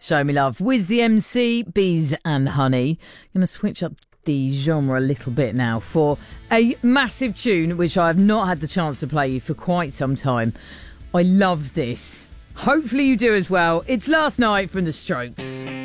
Show Me Love. Wiz the MC, Bees and Honey. Going to switch up the genre a little bit now for a massive tune which I have not had the chance to play you for quite some time. I love this. Hopefully you do as well. It's Last Night from The Strokes.